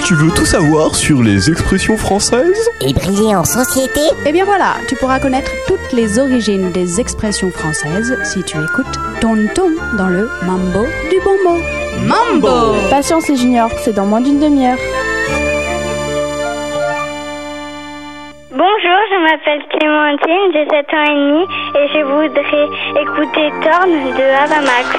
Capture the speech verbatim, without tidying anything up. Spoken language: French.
tu veux tout savoir sur les expressions françaises? Et briller en société? Eh bien voilà, tu pourras connaître toutes les origines des expressions françaises si tu écoutes Tonton dans le Mambo du bon mot. Mambo! Patience les juniors, c'est dans moins d'une demi-heure. Bonjour, je m'appelle Clémentine, j'ai sept ans et demi et je voudrais écouter Torn de Avamax.